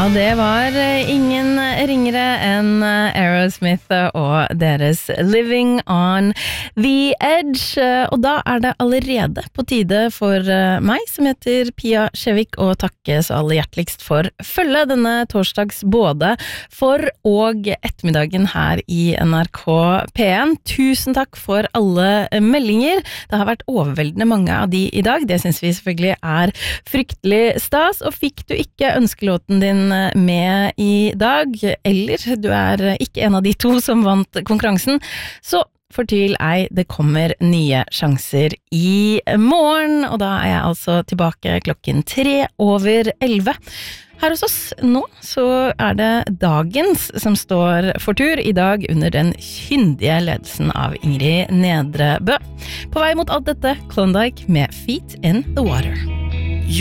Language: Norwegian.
det var ingen ringere enn Aerosmith og deres Living on the Edge. Og da det allerede på tide for meg, som heter Pia Skjevik, å takke så aller hjerteligst for følge denne torsdags både for og ettermiddagen her i NRK P1. Tusen takk for alle meldinger. Det har vært overveldende mange av de i dag. Det synes vi selvfølgelig fryktelig stas, og fikk du ikke ønskelåten din med i dag, eller du ikke en av de to som vant konkurransen, så fortvil ei, det kommer nye sjanser i morgen, og da jeg altså tilbake klokken 11:03. Her hos oss nå så det dagens som står for tur, i dag under den kyndige ledelsen av Ingrid Nedrebø. På vei mot alt dette, Klondike med Feet in the Water.